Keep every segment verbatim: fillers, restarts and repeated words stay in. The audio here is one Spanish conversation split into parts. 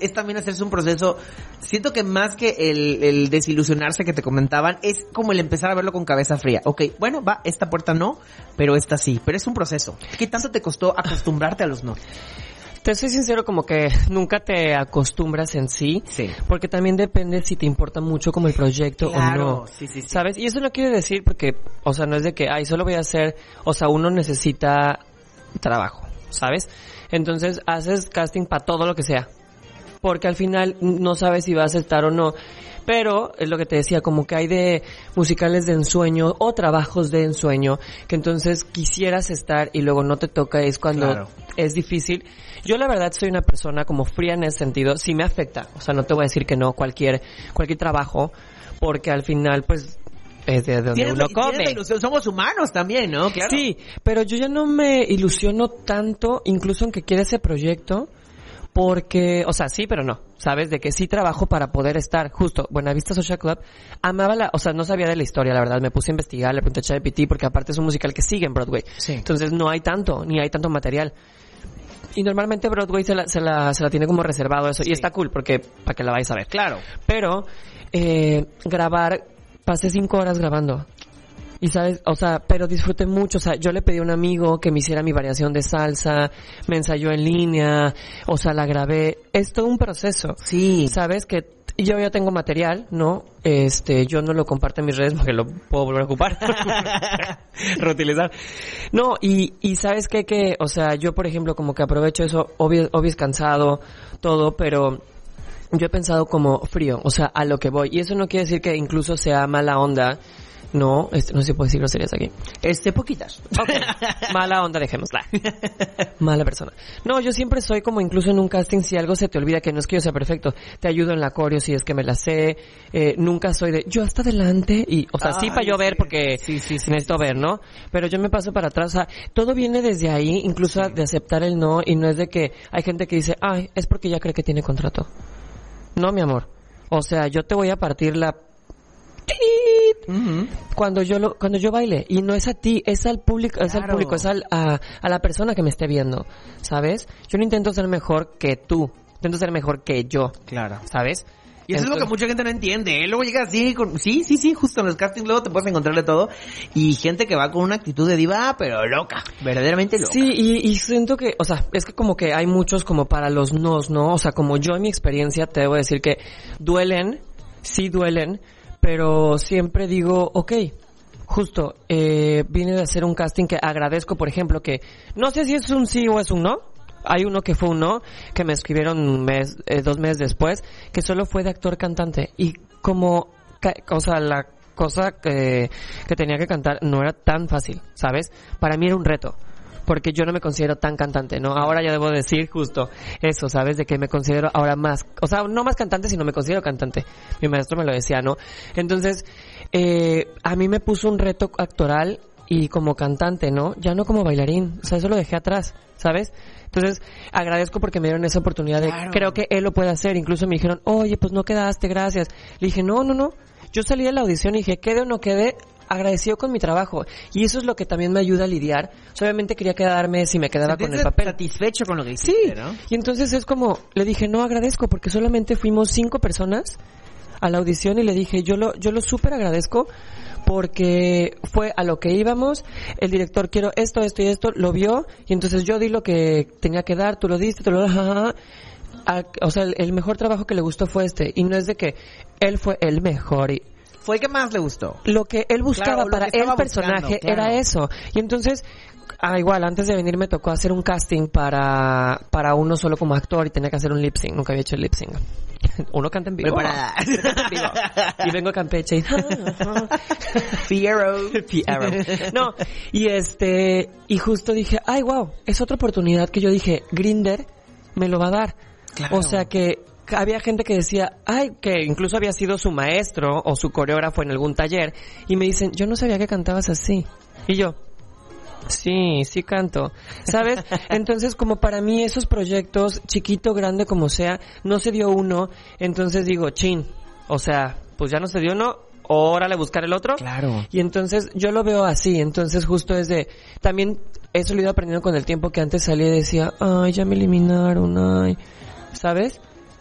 es también hacerse un proceso. Siento que más que el, el desilusionarse que te comentaban, es como el empezar a verlo con cabeza fría. Ok, bueno, va, esta puerta no, pero esta sí. Pero es un proceso. ¿Qué tanto te costó acostumbrarte a los no? Te soy sincero, como que nunca te acostumbras en sí. Sí. Porque también depende si te importa mucho como el proyecto Claro, o no. sí, sí, sí. ¿Sabes? Y eso no quiere decir porque, o sea, no es de que, ay, solo voy a hacer, o sea, uno necesita trabajo, ¿sabes? Entonces haces casting para todo lo que sea. Porque al final no sabes si vas a estar o no. Pero es lo que te decía, como que hay de musicales de ensueño o trabajos de ensueño que entonces quisieras estar y luego no te toca, es cuando Claro. es difícil. Yo la verdad soy una persona como fría en ese sentido, sí me afecta, o sea, no te voy a decir que no cualquier cualquier trabajo, porque al final pues es de donde Tienes uno la- tienes la come. ilusión, somos humanos también, ¿no? Claro. Sí, pero yo ya no me ilusiono tanto, incluso en que quiera ese proyecto, porque, o sea, sí, pero no, ¿sabes? De que sí trabajo para poder estar, justo, Buenavista Social Club, amaba la, o sea, no sabía de la historia, la verdad, me puse a investigar, le pregunté a ChatGPT, porque aparte es un musical que sigue en Broadway. Sí. Entonces no hay tanto, ni hay tanto material. Y normalmente Broadway se la, se la, se la tiene como reservado eso, Sí. y está cool, porque, para que la vayas a ver. Claro. Pero, eh, grabar, pasé cinco horas grabando. Y sabes, o sea, pero disfruté mucho, o sea, yo le pedí a un amigo que me hiciera mi variación de salsa, me ensayó en línea, o sea, la grabé, es todo un proceso. Sí. Sabes que yo ya tengo material, ¿no? Este, yo no lo comparto en mis redes porque lo puedo volver a ocupar. Reutilizar. No, y, y sabes qué, que, o sea, yo por ejemplo como que aprovecho eso, obvio, obvio es cansado, todo, pero yo he pensado como frío, o sea, a lo que voy. Y eso no quiere decir que incluso sea mala onda. No, este, no sé si puedo decir groserías aquí. Este, poquitas. Okay. Mala onda, dejémosla. Mala persona. No, yo siempre soy como incluso en un casting, si algo se te olvida, que no es que yo sea perfecto, te ayudo en la coreo si es que me la sé, eh, nunca soy de, yo hasta adelante, y, o sea, sí Ay, para yo ver sí. porque Sí, sí, sí, necesito sí, ver, sí. ¿no? Pero yo me paso para atrás, o sea, todo viene desde ahí, incluso Sí. de aceptar el no, y no es de que hay gente que dice, ay, es porque ya cree que tiene contrato. No, mi amor. O sea, yo te voy a partir la Ujú. cuando yo lo, cuando yo baile, y no es a ti, es al público, es al Claro. público, es al, a, a la persona que me esté viendo, ¿sabes? Yo no intento ser mejor que tú, intento ser mejor que yo, Claro. ¿sabes? Y eso es lo que Entonces- mucha gente no entiende, ¿eh? Luego llegas así, con... sí, sí, sí, justo en los castings luego te puedes encontrar de todo. Y gente que va con una actitud de diva, pero loca, verdaderamente loca. Sí, y, y siento que, o sea, es que como que hay muchos como para los nos, ¿no? O sea, como yo en mi experiencia te debo decir que duelen, sí duelen, pero siempre digo, ok, justo, eh, vine de hacer un casting que agradezco, por ejemplo, que no sé si es un sí o es un no. Hay uno que fue un no, que me escribieron un mes, eh, dos meses después, que solo fue de actor cantante. Y como, ca- o sea, la cosa que, que tenía que cantar no era tan fácil, ¿sabes? Para mí era un reto. Porque yo no me considero tan cantante, ¿no? Ahora ya debo decir justo eso, ¿sabes? De que me considero ahora más, o sea, no más cantante, sino me considero cantante. Mi maestro me lo decía, ¿no? Entonces, eh, a mí me puso un reto actoral y como cantante, ¿no? Ya no como bailarín, o sea, eso lo dejé atrás, ¿sabes? Entonces, agradezco porque me dieron esa oportunidad de, Claro. creo que él lo puede hacer. Incluso me dijeron, oye, pues no quedaste, gracias. Le dije, no, no, no. Yo salí de la audición y dije, quede o no quede, agradecido con mi trabajo. Y eso es lo que también me ayuda a lidiar. O sea, obviamente quería quedarme si me quedaba con el Sentirse papel. satisfecho con lo que hiciste, Sí, ¿no? y entonces es como, le dije, no agradezco, porque solamente fuimos cinco personas a la audición y le dije, yo lo, yo lo súper agradezco porque fue a lo que íbamos, el director quiero esto, esto y esto, lo vio, y entonces yo di lo que tenía que dar, tú lo diste, tú lo das, o sea, el, el mejor trabajo que le gustó fue este, y no es de que él fue el mejor, y Fue el que más le gustó. lo que él buscaba Claro, lo para que el estaba personaje buscando, claro. era eso. Y entonces, ah, igual, antes de venir me tocó hacer un casting para, para uno solo como actor y tenía que hacer un lip sync. Nunca había hecho el lip sync. Uno canta en vivo. Preparada. Uno canta en vivo. Y vengo a Campeche y... Fiero. Fiero. No, y este, y justo dije, ay, wow, es otra oportunidad que yo dije, Grindr me lo va a dar. Claro. O sea que había gente que decía, ay, que incluso había sido su maestro o su coreógrafo en algún taller, y me dicen, yo no sabía que cantabas así. Y yo, sí, sí canto, ¿sabes? Entonces, como para mí esos proyectos, chiquito, grande, como sea, no se dio uno, entonces digo, chin, o sea, pues ya no se dio uno, órale, buscar el otro. Claro. Y entonces yo lo veo así, entonces justo es de, también eso lo he ido aprendiendo con el tiempo, que antes salía y decía, ay, ya me eliminaron, ay, ¿sabes?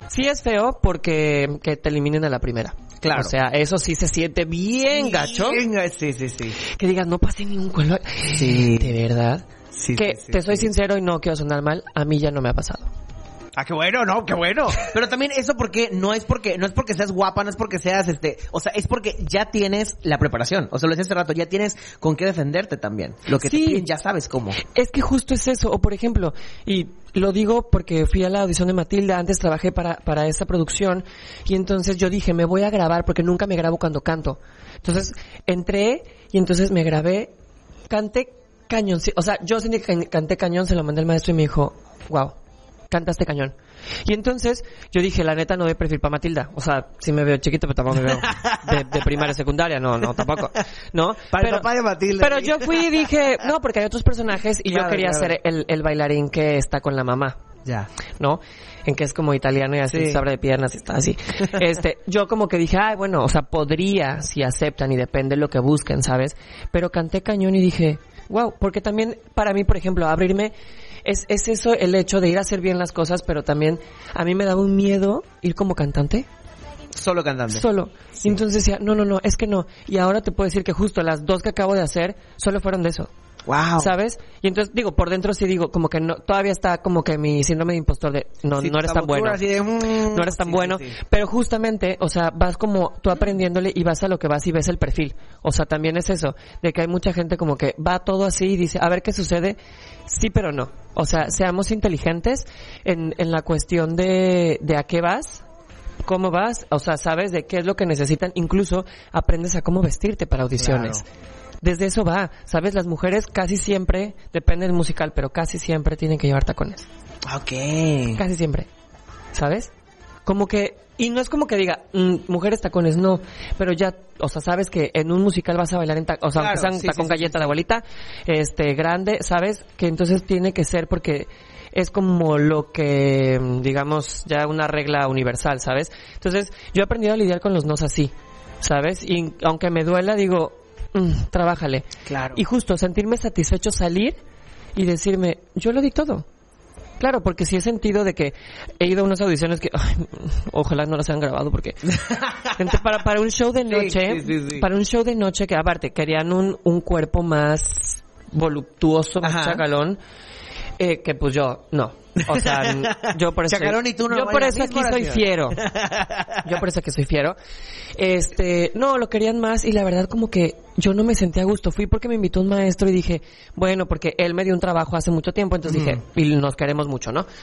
Sí es feo porque que te eliminen a la primera. Claro. O sea, eso sí se siente bien gacho. Bien, sí, sí, sí. Que digas, no pasé ni un cuelo. Sí. De verdad. Sí, que sí, sí, te soy sí. sincero y no quiero sonar mal, a mí ya no me ha pasado. Ah, qué bueno, no, qué bueno. Pero también eso porque no es porque no es porque seas guapa, no es porque seas este, o sea, es porque ya tienes la preparación. O sea, lo decía hace rato, ya tienes con qué defenderte también. Lo que Sí. te piden ya sabes cómo. Es que justo es eso. O por ejemplo, y lo digo porque fui a la audición de Matilda, antes trabajé para para esa producción y entonces yo dije, me voy a grabar porque nunca me grabo cuando canto. Entonces, entré y entonces me grabé, canté cañón. O sea, yo sentí que canté cañón, se lo mandé al maestro y me dijo, wow, cantaste cañón. Y entonces yo dije, la neta no doy perfil para Matilda. O sea, sí me veo chiquito, pero tampoco me veo de, de primaria, secundaria. No, no, tampoco. ¿No? Para pero, el papá de Matilda. Pero yo fui y dije, no, porque hay otros personajes y Claro, yo quería claro. ser el, el bailarín que está con la mamá. Ya. ¿No? En que es como italiano y así Sí. se abre de piernas y está así. Este, yo como que dije, ay, bueno, o sea, podría si aceptan y depende de lo que busquen, ¿sabes? Pero canté cañón y dije, wow, porque también para mí, por ejemplo, abrirme es es eso el hecho de ir a hacer bien las cosas, pero también a mí me daba un miedo ir como cantante Solo cantando. solo. Y entonces decía, no, no, no, es que no. Y ahora te puedo decir que justo las dos que acabo de hacer solo fueron de eso. Wow. ¿Sabes? Y entonces, digo, por dentro sí digo, como que no, todavía está como que mi síndrome de impostor de, no, Sí, no eres tu tan bueno. así de, mm, No eres tan sí, bueno. sí, sí. Pero justamente, o sea, vas como tú aprendiéndole y vas a lo que vas y ves el perfil. O sea, también es eso, de que hay mucha gente como que va todo así y dice, a ver qué sucede. Sí, pero no. O sea, seamos inteligentes en, en la cuestión de, de a qué vas, cómo vas, o sea, sabes de qué es lo que necesitan. Incluso aprendes a cómo vestirte para audiciones. Claro. Desde eso va, ¿sabes? Las mujeres casi siempre, depende del musical, pero casi siempre tienen que llevar tacones. Ok. Casi siempre. ¿Sabes? Como que, y no es como que diga, mm, mujeres tacones, no, pero ya, o sea, sabes que en un musical vas a bailar en tacón, o sea, Claro, aunque sea un sí, tacón sí, sí, galleta sí. de abuelita, este, grande, ¿sabes? Que entonces tiene que ser porque es como lo que, digamos, ya una regla universal, ¿sabes? Entonces, yo he aprendido a lidiar con los nos así, ¿sabes? Y aunque me duela, digo, mm, trabájale. Claro. Y justo sentirme satisfecho salir y decirme, yo lo di todo. Claro, porque sí he sentido de que he ido a unas audiciones que, ay, ojalá no las hayan grabado porque gente, para para un show de noche, Sí, sí, sí, sí. para un show de noche que aparte querían un un cuerpo más voluptuoso, más Ajá. chacalón, eh, que pues yo no. O sea, n- yo por eso Chacalón y tú no yo por bailas eso aquí misma soy oración. fiero. Yo por eso que soy fiero. Este, no, lo querían más y la verdad como que yo no me sentía a gusto. Fui porque me invitó un maestro y dije, bueno, porque él me dio un trabajo hace mucho tiempo, entonces Mm. dije, y nos queremos mucho, ¿no?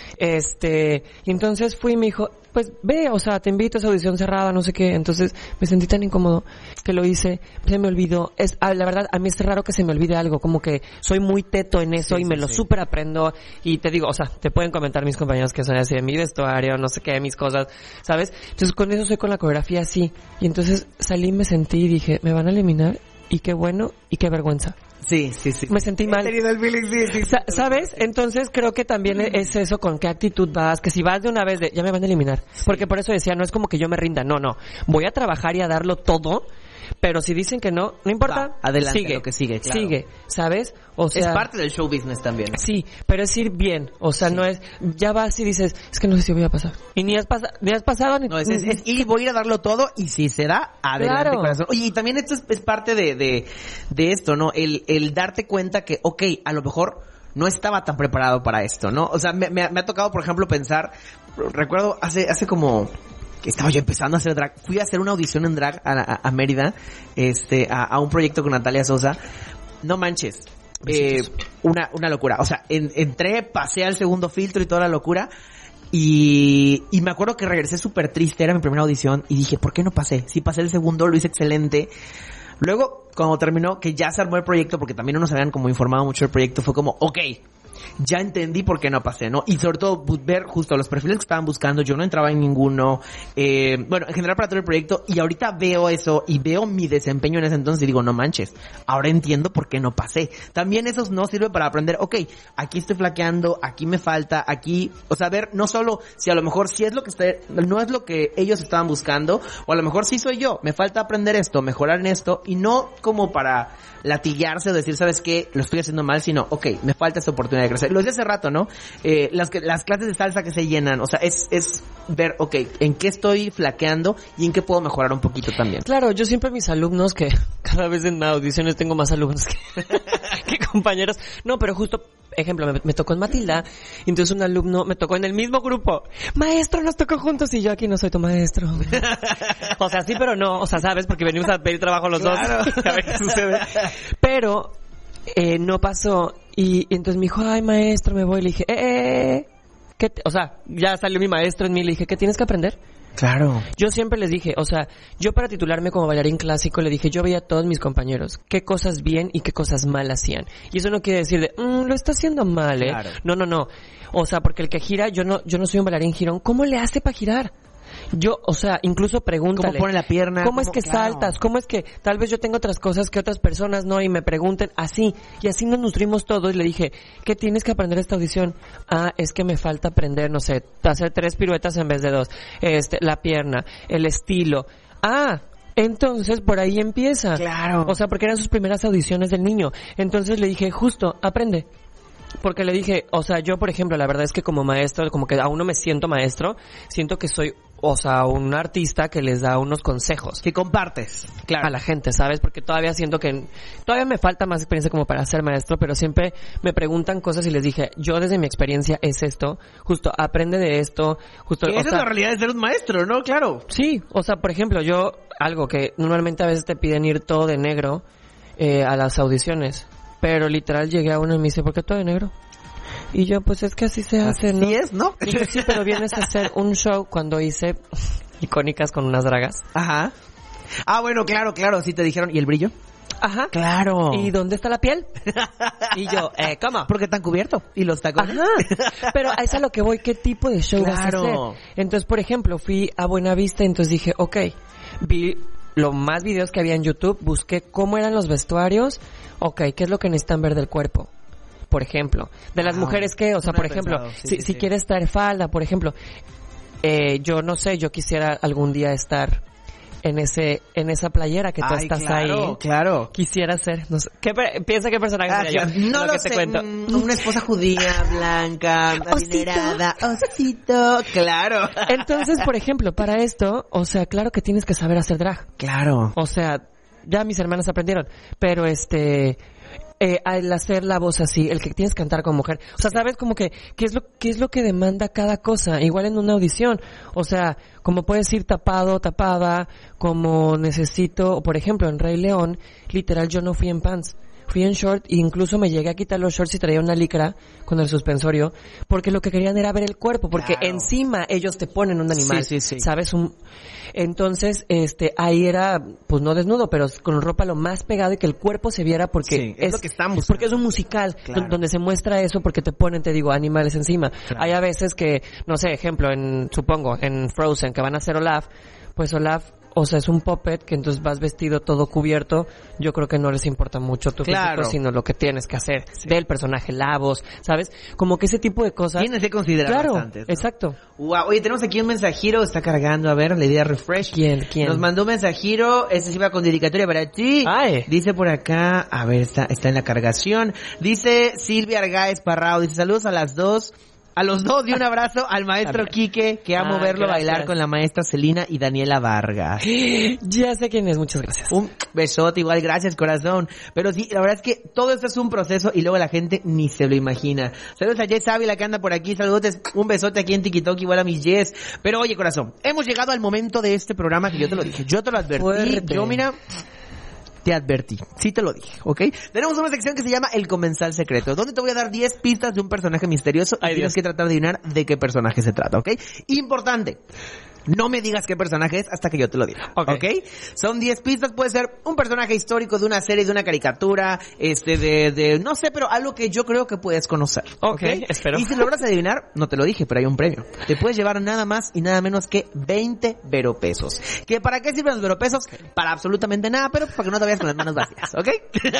Este, y entonces fui y me dijo, pues ve, o sea, te invito a esa audición cerrada, no sé qué. Entonces me sentí tan incómodo que lo hice, se me olvidó. Es, ah, la verdad, a mí es raro que se me olvide algo, como que soy muy teto en eso Sí, y me sí, lo sí. súper aprendo. Y te digo, o sea, te pueden comentar mis compañeros que son así de mi vestuario, no sé qué, mis cosas, ¿sabes? Entonces con eso soy con la coreografía así. Y entonces salí, me sentí y dije, me van a eliminar y qué bueno y qué vergüenza. Sí, sí, sí. Me sentí mal. He tenido el feeling, sí, sí. Sa- ¿Sabes? Entonces creo que también es eso, con qué actitud vas, que si vas de una vez de, ya me van a eliminar. Porque por eso decía, no es como que yo me rinda, no, no. Voy a trabajar y a darlo todo, pero si dicen que no, no importa. Va, adelante, sigue, lo que sigue, claro. Sigue, ¿sabes? O sea, Es parte del show business también. sí, pero es ir bien, o sea, no es, ya vas y dices, es que no sé si voy a pasar. Y ni has, pasa, ni has pasado ni... No, es, es, es ir y voy a ir a darlo todo y si se da, adelante, Claro. corazón. Oye, y también esto es, es parte de, de, de esto, ¿no? El, el darte cuenta que, ok, a lo mejor no estaba tan preparado para esto, ¿no? O sea, me, me, me ha tocado, por ejemplo, pensar, recuerdo hace, hace como... que estaba yo empezando a hacer drag, fui a hacer una audición en drag a, a, a Mérida, este, a, a un proyecto con Natalia Sosa. No manches, eh, una, una locura. O sea, en, entré, pasé al segundo filtro y toda la locura. Y, y me acuerdo que regresé súper triste, era mi primera audición, y dije, ¿por qué no pasé? Sí, pasé el segundo, lo hice excelente. Luego, cuando terminó, que ya se armó el proyecto, porque también no nos habían como informado mucho del proyecto, fue como, ok, ya entendí por qué no pasé, ¿no? Y sobre todo bu- ver justo los perfiles que estaban buscando, yo no entraba en ninguno, eh, bueno, en general para todo el proyecto, y ahorita veo eso, y veo mi desempeño en ese entonces, y digo, no manches, ahora entiendo por qué no pasé. También eso no sirve para aprender, ok, aquí estoy flaqueando, aquí me falta, aquí, o sea, ver, no solo si a lo mejor si es lo que está, no es lo que ellos estaban buscando, o a lo mejor sí soy yo, me falta aprender esto, mejorar en esto, y no como para latillarse o decir, ¿sabes qué? Lo estoy haciendo mal, sino, ok, me falta esta oportunidad de crecer. sea, lo decía hace rato, ¿no? Eh, las que, las clases de salsa que se llenan, o sea, es, es ver, ok, en qué estoy flaqueando y en qué puedo mejorar un poquito también. Claro, yo siempre mis alumnos, que cada vez en audiciones tengo más alumnos que, que compañeros. No, pero justo, ejemplo, me, me tocó en Matilda, y entonces un alumno me tocó en el mismo grupo. Maestro, nos tocó juntos y yo aquí no soy tu maestro. O sea, sí, pero no, o sea, ¿sabes? Porque venimos a pedir trabajo los Claro. dos. A ver qué sucede. Pero, eh, no pasó. Y, y entonces me dijo, ay, maestro, me voy. Le dije, eh, eh, ¿qué te-? O sea, ya salió mi maestro en mí. Le dije, ¿qué tienes que aprender? Claro. Yo siempre les dije, o sea, yo para titularme como bailarín clásico le dije, yo veía a todos mis compañeros qué cosas bien y qué cosas mal hacían. Y eso no quiere decir de, mmm, lo está haciendo mal, ¿eh? Claro. No, no, no. O sea, porque el que gira, yo no, yo no soy un bailarín girón. ¿Cómo le hace para girar? Yo, o sea, incluso pregúntale. ¿Cómo pone la pierna? ¿Cómo es ¿Cómo? que Claro. saltas? ¿Cómo es que tal vez yo tengo otras cosas que otras personas no? Y me pregunten así. Y así nos nutrimos todos. Y le dije, ¿qué tienes que aprender esta audición? Ah, es que me falta aprender, no sé, hacer tres piruetas en vez de dos. Este, la pierna, el estilo. Ah, entonces por ahí empieza. Claro. O sea, porque eran sus primeras audiciones del niño. Entonces le dije, justo, aprende. Porque le dije, o sea, yo por ejemplo, la verdad es que como maestro, como que aún no me siento maestro, siento que soy, o sea, un artista que les da unos consejos Que compartes. Claro. a la gente, ¿sabes? Porque todavía siento que, todavía me falta más experiencia como para ser maestro, pero siempre me preguntan cosas y les dije, yo desde mi experiencia es esto, justo aprende de esto, justo, Que o esa sea, es la realidad de ser un maestro, ¿no? Claro. sí, o sea, por ejemplo, yo, algo que normalmente a veces te piden ir todo de negro eh, a las audiciones, pero literal llegué a uno y me dice, ¿por qué todo de negro? Y yo, pues es que así se hace, ¿no? Así es, ¿no? Y yo, sí, pero vienes a hacer un show cuando hice icónicas con unas dragas. Ajá. Ah, bueno, claro, claro, sí te dijeron. ¿Y el brillo? Ajá. Claro. ¿Y dónde está la piel? Y yo, eh, ¿cómo? ¿Por qué tan cubierto? ¿Y los tacones? Ajá. Pero a eso es a lo que voy, ¿qué tipo de show vas a Claro. hacer? Entonces, por ejemplo, fui a Buenavista y entonces dije, ok, vi los más videos que había en YouTube, busqué cómo eran los vestuarios, ok, ¿qué es lo que necesitan ver del cuerpo? Por ejemplo, de las Wow. mujeres que, o sea, No por había ejemplo, pensado. Sí, si, sí, si sí. quieres estar falda, por ejemplo, eh, yo no sé, yo quisiera algún día estar en ese, en esa playera que tú Ay, estás claro, ahí. claro. Quisiera ser, no sé, ¿qué pe- piensa qué personaje Ah, sería yo? no Lo lo que sé. te cuento. mm, Una esposa judía, blanca, Osito. adinerada, osito. Claro. Entonces, por ejemplo, para esto, o sea, claro que tienes que saber hacer drag. Claro. O sea, ya mis hermanas aprendieron, pero este, eh, al hacer la voz así, el que tienes que cantar como mujer, o sea, sabes como que qué es lo qué es lo que demanda cada cosa, igual en una audición, o sea, como puedes ir tapado, tapada, como necesito, por ejemplo, en Rey León, literal yo no fui en pants. Fui en short e incluso me llegué a quitar los shorts y traía una licra con el suspensorio porque lo que querían era ver el cuerpo, porque Claro. encima ellos te ponen un animal, Sí, sí, sí. ¿sabes? Un... Entonces, este, ahí era, pues no desnudo, pero con ropa lo más pegado y que el cuerpo se viera porque Sí, es lo que están buscando. porque es un musical Claro. don- donde se muestra eso porque te ponen, te digo, animales encima. Claro. Hay a veces que, no sé, ejemplo, en, supongo, en Frozen, que van a hacer Olaf, pues Olaf, o sea, es un puppet que entonces vas vestido todo cubierto. Yo creo que no les importa mucho tu Claro. físico, sino lo que tienes que hacer del personaje, la voz, ¿sabes? Como que ese tipo de cosas. Tienes que considerar Claro, bastantes, ¿no? exacto. Wow, oye, tenemos aquí un mensajero, está cargando, a ver, le di a refresh. ¿Quién? ¿Quién? Nos mandó un mensajero, ese sí va con dedicatoria para ti. Ay. Dice por acá, a ver, está, está en la cargación. Dice Silvia Argáez Parrao, dice saludos a las dos. A los dos y un abrazo al maestro También. Quique, que amo Ah, verlo gracias. bailar con la maestra Celina y Daniela Vargas. Ya sé quién es, muchas gracias. Un besote, igual, gracias corazón. Pero sí, la verdad es que todo esto es un proceso y luego la gente ni se lo imagina. Saludos a Jess Ávila que anda por aquí, saludos, un besote aquí en TikTok, igual a mis Jess. Pero oye corazón, hemos llegado al momento de este programa que yo te lo dije, yo te lo advertí, Fuerte. yo mira... Te advertí, sí te lo dije, ¿ok? Tenemos una sección que se llama El Comensal Secreto, donde te voy a dar diez pistas de un personaje misterioso y Ay, tienes Dios. que tratar de adivinar de qué personaje se trata, ¿ok? Importante. No me digas qué personaje es hasta que yo te lo diga, Ok. ¿ok? Son diez pistas, puede ser un personaje histórico de una serie, de una caricatura, este, de, de, no sé, pero algo que yo creo que puedes conocer, ¿ok? Ok, espero. Y si logras adivinar, no te lo dije, pero hay un premio. Te puedes llevar nada más y nada menos que veinte veropesos. ¿Que para qué sirven los veropesos? Para absolutamente nada, pero para que no te vayas con las manos vacías, ¿ok?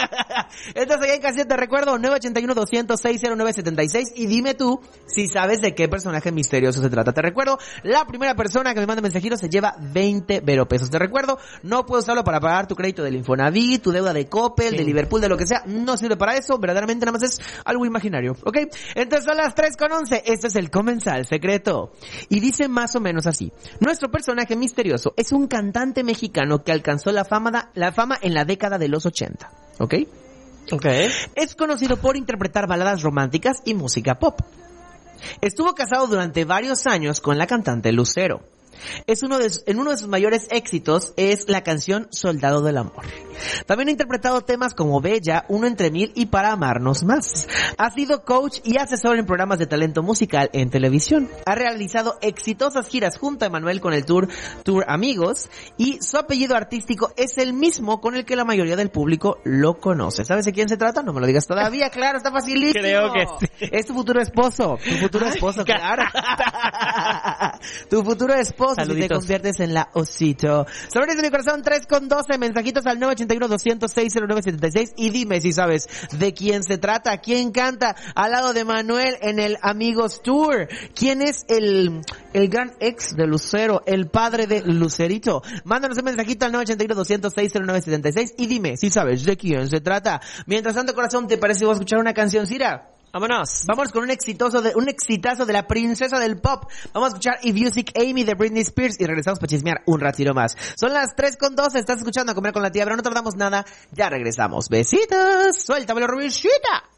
Estás allá en casilla, te recuerdo, nueve ocho uno, dos cero seis, cero nueve siete seis y dime tú si sabes de qué personaje misterioso se trata. Te recuerdo, la primera persona que que me mande mensajero se lleva veinte vero pesos. Te recuerdo, no puedes usarlo para pagar tu crédito del Infonavit, tu deuda de Coppel, sí. de Liverpool, de lo que sea. No sirve para eso. Verdaderamente nada más es algo imaginario. ¿Ok? Entonces son las tres con once. Este es el comensal secreto. Y dice más o menos así. Nuestro personaje misterioso es un cantante mexicano que alcanzó la fama, la fama en la década de los ochenta. ¿Ok? Ok. Es conocido por interpretar baladas románticas y música pop. Estuvo casado durante varios años con la cantante Lucero. Es uno de, en uno de sus mayores éxitos es la canción Soldado del Amor. También ha interpretado temas como Bella, Uno entre Mil y Para Amarnos Más. Ha sido coach y asesor en programas de talento musical en televisión. Ha realizado exitosas giras junto a Emanuel con el tour Tour Amigos y su apellido artístico es el mismo con el que la mayoría del público lo conoce. ¿Sabes de quién se trata? No me lo digas todavía, claro, está facilísimo. Creo que sí. Es tu futuro esposo. Tu futuro Ay, esposo, claro. Tu futuro esposo. Si te conviertes en la osito. Sabores de mi corazón, tres con doce. Mensajitos al nueve ochenta y uno, doscientos seis, cero nueve setenta y seis. Y dime si sabes de quién se trata. ¿Quién canta al lado de Manuel en el Amigos Tour? ¿Quién es el, el gran ex de Lucero? El padre de Lucerito. Mándanos un mensajito al nueve ochenta y uno, doscientos seis, cero nueve setenta y seis. Y dime si sabes de quién se trata. Mientras tanto, corazón, ¿te parece que vas a escuchar una canción, Cira? Vámonos. Vamos con un exitoso de, un exitazo de la princesa del pop. Vamos a escuchar If You Seek Amy de Britney Spears y regresamos para chismear un ratito más. Son las tres con doce, estás escuchando A Comer con la Tía, pero no tardamos nada, ya regresamos. Besitos, suéltamelo, Rubishita.